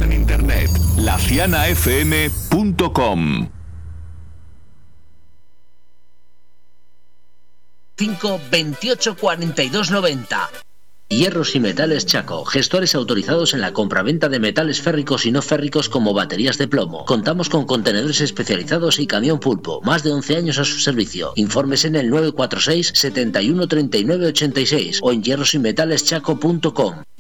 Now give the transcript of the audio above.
en internet. lacianafm.com 5 28 42 90. Hierros y Metales Chaco, gestores autorizados en la compraventa de metales férricos y no férricos como baterías de plomo. Contamos con contenedores especializados y camión pulpo. Más de 11 años a su servicio. Informes en el 946 71 39 86 o en hierrosymetaleschaco.com.